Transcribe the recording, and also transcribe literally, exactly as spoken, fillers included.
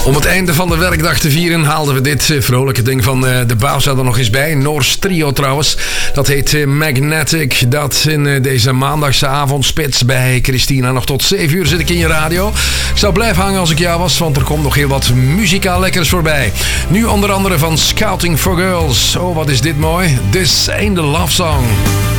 Om het einde van de werkdag te vieren haalden we dit uh, vrolijke ding van uh, de Baus er nog eens bij. Noors trio trouwens. Dat heet uh, Magnetic. Dat in uh, deze maandagse avondspits bij Christina. Nog tot zeven uur zit ik in je radio. Ik zou blijven hangen als ik jou was, want er komt nog heel wat muzikaal lekkers voorbij. Nu onder andere van Scouting for Girls. Oh, wat is dit mooi. This Ain't the Love Song.